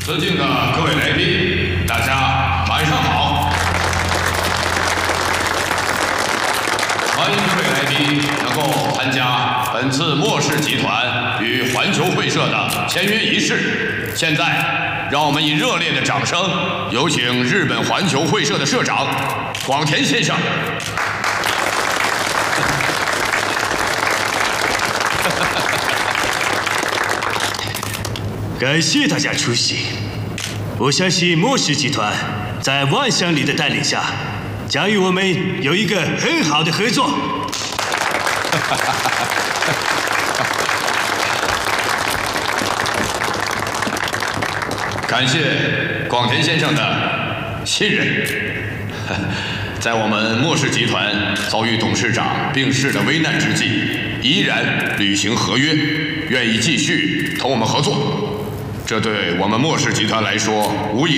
尊敬的各位来宾，大家晚上好！欢迎各位来宾能够参加本次莫氏集团与环球会社的签约仪式。现在，让我们以热烈的掌声，有请日本环球会社的社长广田先生。 感谢大家出席。我相信莫氏集团在万祥里的带领下，将与我们有一个很好的合作。 感谢广田先生的信任。在我们莫氏集团遭遇董事长病逝的危难之际，依然履行合约，愿意继续同我们合作。这对我们莫氏集团来说，无疑